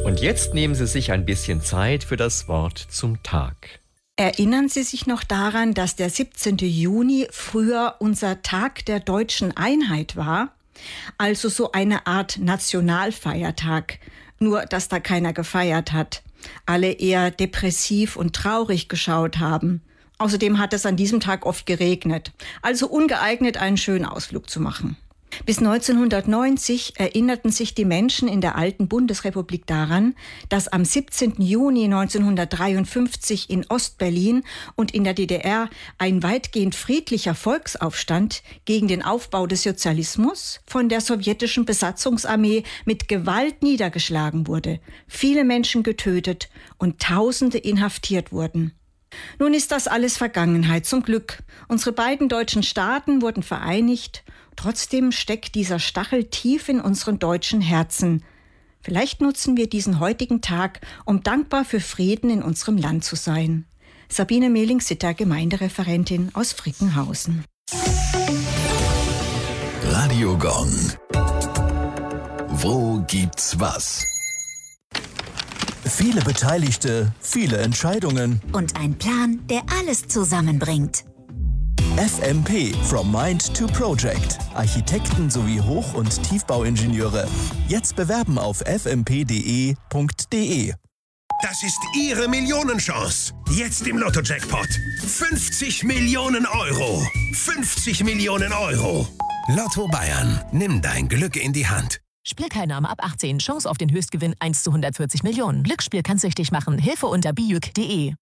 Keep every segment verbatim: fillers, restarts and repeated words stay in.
Und jetzt nehmen Sie sich ein bisschen Zeit für das Wort zum Tag. Erinnern Sie sich noch daran, dass der siebzehnten Juni früher unser Tag der deutschen Einheit war? Also so eine Art Nationalfeiertag, nur dass da keiner gefeiert hat. Alle eher depressiv und traurig geschaut haben. Außerdem hat es an diesem Tag oft geregnet, also ungeeignet, einen schönen Ausflug zu machen. Bis neunzehnhundertneunzig erinnerten sich die Menschen in der alten Bundesrepublik daran, dass am siebzehnten Juni neunzehnhundertdreiundfünfzig in Ostberlin und in der D D R ein weitgehend friedlicher Volksaufstand gegen den Aufbau des Sozialismus von der sowjetischen Besatzungsarmee mit Gewalt niedergeschlagen wurde, viele Menschen getötet und Tausende inhaftiert wurden. Nun ist das alles Vergangenheit, zum Glück. Unsere beiden deutschen Staaten wurden vereinigt. Trotzdem steckt dieser Stachel tief in unseren deutschen Herzen. Vielleicht nutzen wir diesen heutigen Tag, um dankbar für Frieden in unserem Land zu sein. Sabine Mehling-Sitter, Gemeindereferentin aus Frickenhausen. Radio Gong. Wo gibt's was? Viele Beteiligte, viele Entscheidungen. Und ein Plan, der alles zusammenbringt. F M P, From Mind to Project. Architekten sowie Hoch- und Tiefbauingenieure. Jetzt bewerben auf f m p punkt d e punkt d e. Das ist Ihre Millionenchance. Jetzt im Lotto-Jackpot. fünfzig Millionen Euro. fünfzig Millionen Euro. Lotto Bayern. Nimm dein Glück in die Hand. Spielteilnahme ab achtzehn. Chance auf den Höchstgewinn eins zu hundertvierzig Millionen. Glücksspiel kann süchtig machen. Hilfe unter bijuk punkt d e.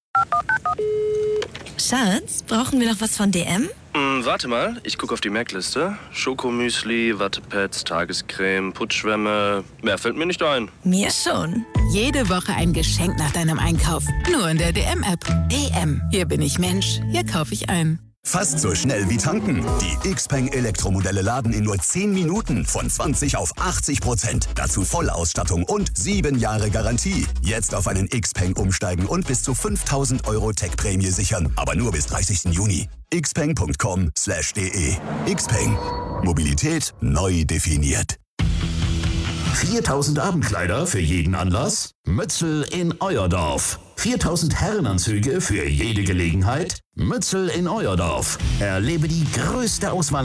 Schatz, brauchen wir noch was von D M? Mm, warte mal, ich gucke auf die Merkliste. Schokomüsli, Wattepads, Tagescreme, Putzschwämme. Mehr fällt mir nicht ein. Mir schon. Jede Woche ein Geschenk nach deinem Einkauf. Nur in der D M-App. D M. Hier bin ich Mensch. Hier kaufe ich ein. Fast so schnell wie tanken. Die Xpeng Elektromodelle laden in nur zehn Minuten von zwanzig auf achtzig Prozent. Dazu Vollausstattung und sieben Jahre Garantie. Jetzt auf einen Xpeng umsteigen und bis zu fünftausend Euro Tech-Prämie sichern. Aber nur bis dreißigsten Juni. xpeng punkt com slash d e. Xpeng. Mobilität neu definiert. viertausend Abendkleider für jeden Anlass? Mützel in Euerdorf. viertausend Herrenanzüge für jede Gelegenheit? Mützel in Euerdorf. Erlebe die größte Auswahl